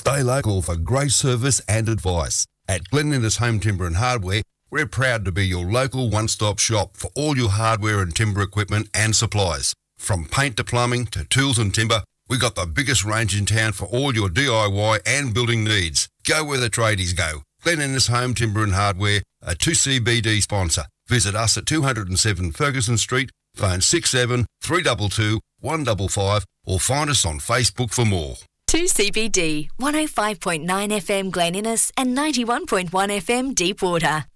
Stay local for great service and advice. At Glen Innes Home Timber and Hardware, we're proud to be your local one-stop shop for all your hardware and timber equipment and supplies. From paint to plumbing to tools and timber, we got the biggest range in town for all your DIY and building needs. Go where the tradies go. Glen Innes Home Timber and Hardware, a 2CBD sponsor. Visit us at 207 Ferguson Street, phone 67 322 155 or find us on Facebook for more. 2CBD, 105.9 FM Glen Innes and 91.1 FM Deepwater.